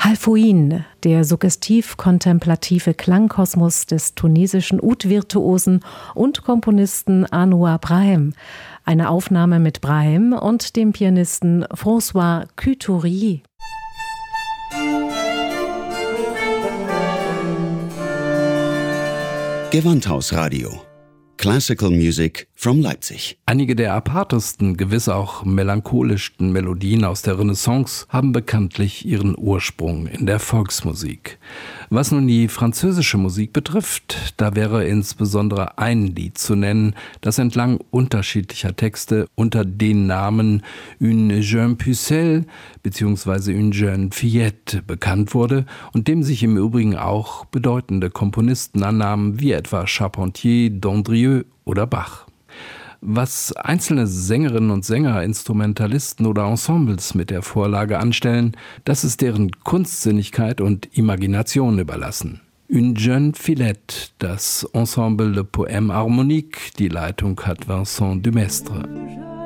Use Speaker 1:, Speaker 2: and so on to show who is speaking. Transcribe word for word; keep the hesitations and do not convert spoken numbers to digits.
Speaker 1: Halfouin, der suggestiv-kontemplative Klangkosmos des tunesischen Oud-Virtuosen und Komponisten Anouar Brahim. Eine Aufnahme mit Brahim und dem Pianisten François Couturier.
Speaker 2: Gewandhausradio. Classical Music from Leipzig.
Speaker 3: Einige der apartesten, gewiss auch melancholischsten Melodien aus der Renaissance haben bekanntlich ihren Ursprung in der Volksmusik. Was nun die französische Musik betrifft, da wäre insbesondere ein Lied zu nennen, das entlang unterschiedlicher Texte unter den Namen Une jeune pucelle bzw. Une jeune fillette bekannt wurde und dem sich im Übrigen auch bedeutende Komponisten annahmen, wie etwa Charpentier, Dandrieux oder Bach. Was einzelne Sängerinnen und Sänger, Instrumentalisten oder Ensembles mit der Vorlage anstellen, das ist deren Kunstsinnigkeit und Imagination überlassen. Une jeune fillette, das Ensemble Le Poème Harmonique, die Leitung hat Vincent Dumestre.